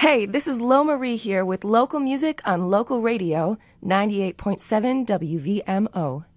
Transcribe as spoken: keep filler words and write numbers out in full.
Hey, this is Lo Marie here with local music on local radio, ninety-eight point seven W V M O.